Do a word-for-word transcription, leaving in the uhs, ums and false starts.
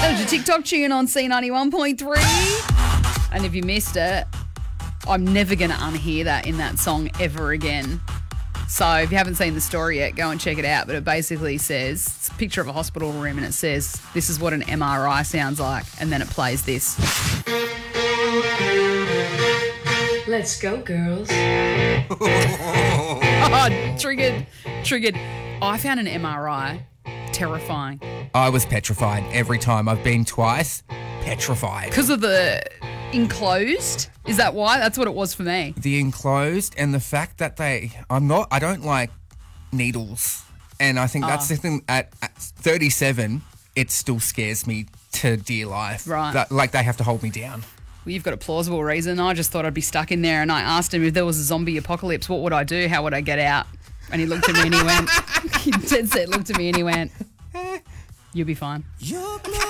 That was your TikTok tune on C ninety-one point three. And if you missed it, I'm never going to unhear that in that song ever again. So if you haven't seen the story yet, go and check it out. But it basically says, it's a picture of a hospital room and it says, this is what an M R I sounds like. And then it plays this. Let's go, girls. Oh, triggered, triggered. I found an M R I terrifying. I was petrified every time. I've been twice. Petrified. Because of the enclosed? Is that why? That's what it was for me. The enclosed and the fact that they... I'm not... I don't like needles. And I think that's Oh. the thing. At, at thirty-seven, it still scares me to dear life. Right. That, like they have to hold me down. Well, you've got a plausible reason. I just thought I'd be stuck in there and I asked him if there was a zombie apocalypse, what would I do? How would I get out? And he looked at me and he went, he dead set looked at me and he went, you'll be fine.